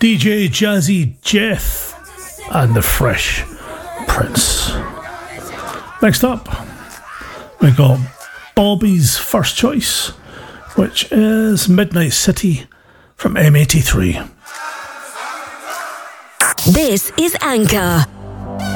DJ Jazzy Jeff and the Fresh Prince. Next up, we got Bobby's First Choice, which is Midnight City from M83. This is Anchor.